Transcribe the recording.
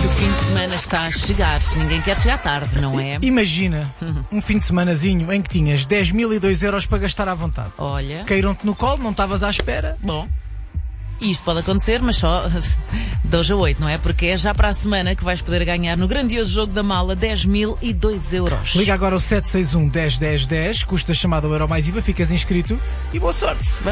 que o fim de semana está a chegar. Ninguém quer chegar tarde, não é? Imagina um fim de semanazinho em que tinhas 10.002 euros para gastar à vontade. Olha. Caíram-te no colo, não estavas à espera. Bom. Isto pode acontecer, mas só de hoje a 8, não é? Porque é já para a semana que vais poder ganhar no grandioso jogo da mala 10.002 euros. Liga agora ao 761 10 10 10, custa a chamada ao Euro Mais IVA, ficas inscrito e boa sorte.